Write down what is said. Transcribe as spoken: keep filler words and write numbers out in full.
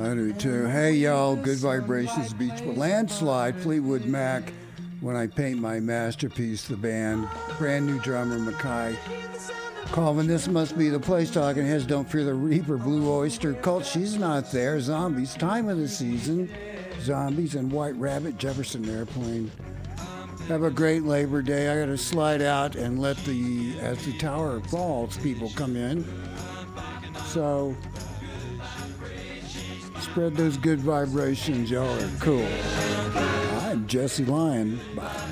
I do too. Hey, y'all, Good Vibrations Beach Landslide, Fleetwood Mac. When I paint my masterpiece, the band, brand new drummer Mackay Colvin. This must be the place. Talking Heads, Don't Fear the Reaper, Blue Oyster Cult. She's not there. Zombies, Time of the Season, Zombies, and White Rabbit, Jefferson Airplane. Have a great Labor Day. I got to slide out and let the as the tower falls, people come in. So spread those good vibrations. Y'all are cool. I'm Jesse Lyon. Bye.